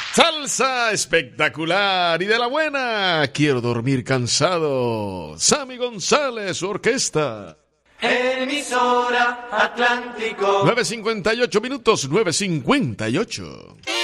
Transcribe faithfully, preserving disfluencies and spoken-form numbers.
Salsa espectacular y de la buena. Quiero dormir cansado. Sammy González, su orquesta. Emisora Atlántico. nueve cincuenta y ocho minutos, nueve cincuenta y ocho.